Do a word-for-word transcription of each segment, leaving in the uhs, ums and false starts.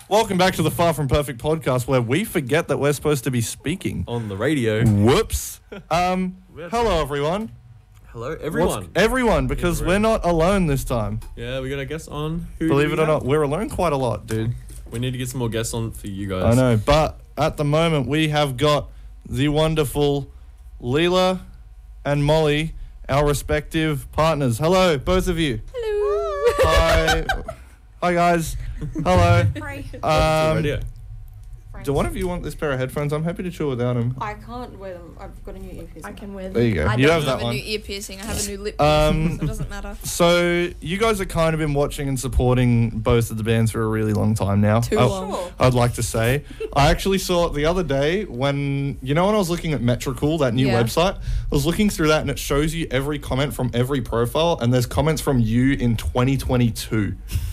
Welcome back to the Far From Perfect podcast, where we forget that we're supposed to be speaking on the radio. Whoops. Um, hello, everyone. Hello, everyone. What's, everyone, because everyone. we're not alone this time. Yeah, we got a guest on. Who Believe it or have? not, we're alone quite a lot, dude. We need to get some more guests on for you guys. I know, but at the moment, we have got the wonderful Leela and Molly, our respective partners. Hello, both of you. Hello. Hi. Hi, guys. Hello. Hi. Um, radio. do one of you want this pair of headphones? I'm happy to chill without them. I can't wear them. I've got a new earpiece. I can wear them. There you go. I You don't have that have a one. new ear piercing. I have a new lip Um, piercing, so it doesn't matter. So you guys have kind of been watching and supporting both of the bands for a really long time now. Too I, long. Sure. I'd like to say. I actually saw it the other day when, you know when I was looking at Metricool, that new Yeah. website? I was looking through that and it shows you every comment from every profile and there's comments from you in twenty twenty-two.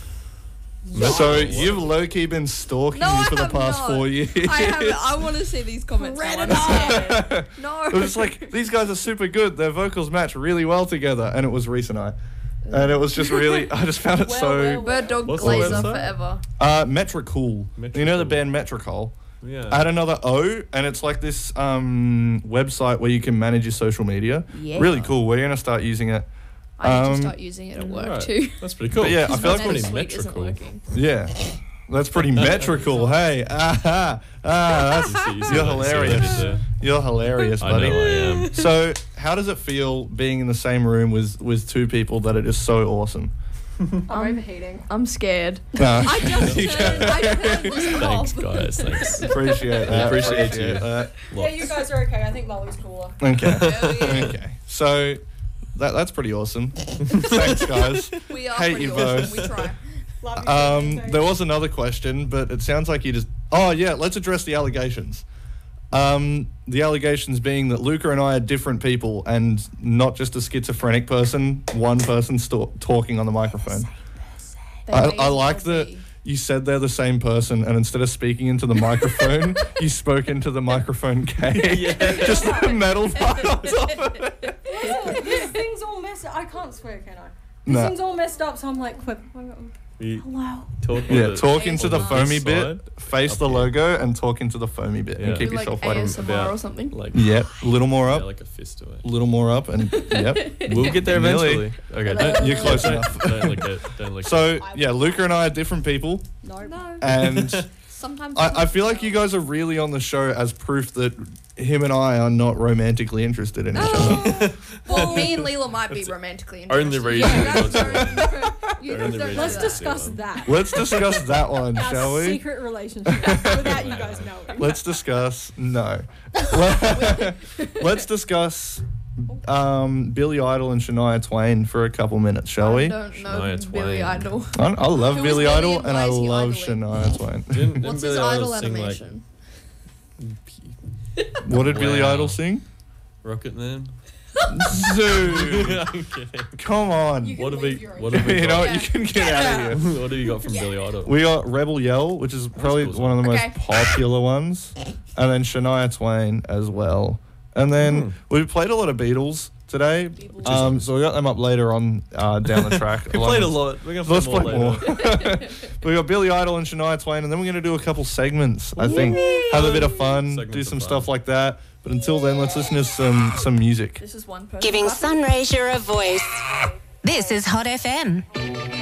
So you've low-key been stalking No, me I for the have past not. four years. I haven't. I want to see these comments. now. I'm Predator. scared. No. It was like, these guys are super good. Their vocals match really well together. And it was Reese and I. And it was just really, I just found it Well, so... well, Bird Dog What's the Glazer website? forever. Uh, Metricool. You know the Metricool. band Metricol? Yeah. Add another O, and it's like this um, website where you can manage your social media. Yeah. Really cool. We're going to start using it. I need Um, to start using it at work Right. too. That's pretty cool. But yeah, I Because feel my like pretty NetSuite isn't metrical. working. Yeah. That's pretty metrical. Hey. Ah, ah, that's, You see- you see you're what- you see what I did hilarious. there? You're hilarious, I buddy. know I am. So, how does it feel being in the same room with, with two people that are just so awesome? I'm Um, overheating. I'm scared. No. I just turned, I turned this Thanks, off. guys. Thanks. Appreciate that. appreciate you. that. Yeah, you guys are okay. I think Molly's cooler. Okay. Hell yeah. Okay. So, that that's pretty awesome. Thanks, guys. We are Hate pretty you awesome. both. We try. Love you. Um, too. there was another question, but it sounds like you just... Oh, yeah, let's address the allegations. Um, the allegations being that Luca and I are different people and not just a schizophrenic person, one person sto- talking on the microphone. They I, may I as like well that be. you said they're the same person, and instead of speaking into the microphone, you spoke into the microphone K. Just the metal part on top of it. this thing's all messed up. I can't swear, can I? This No. thing's all messed up, so I'm like, quick. You Hello. talk Yeah, with talk it into on the this foamy bit, side, face up the here. logo, and talk into the foamy bit, and Yeah. keep Do like yourself A right on. S M R about, or something. Like, Yep, a little more yeah, up, like a fist to it. a little more up, and yep. We'll get there Nearly. eventually. Okay, Hello. don't, You're close don't, enough. Don't look at. Don't look. So yeah, Luca and I are different people, No. No. and Sometimes. I, I feel like you guys are really on the show as proof that him and I are not romantically interested in each other. Well, me and Leela might be That's romantically only interested. reason Yeah, we that's don't do don't- you Only guys don't reason. do Let's that. discuss one. that. Let's discuss that one, Our shall we? secret relationship without you guys knowing. Let's discuss no. Let's discuss um, Billy Idol and Shania Twain for a couple minutes, shall I we? don't know Shania Billy Twain. Idol. I, I love Who is Billy Billy Idol and and why I is he love idling? Shania Twain. Didn't, didn't What's Billy his idol Idol sing, like, animation? What did Billy Wow. Idol sing? Rocket Man? Dude, I'm kidding. come on. You You, What have leave we? your What have we know got? what? You can get out of here. What have you got from Billy Idol? We got Rebel Yell, which is probably cool. one of the Okay. most popular ones, and then Shania Twain as well. And then Hmm. we played a lot of Beatles today, Beatles. um, so we got them up later on uh, down the track. We along played a with- lot. We're gonna play Let's more play later. more. we got Billy Idol and Shania Twain, and then we're going to do a couple segments, I think. Have a bit of fun, Segments do are some fun. stuff like that. But until then, let's listen to some, some music. This is one person. Giving clapping. Sunraysia a voice. This is Hot F M.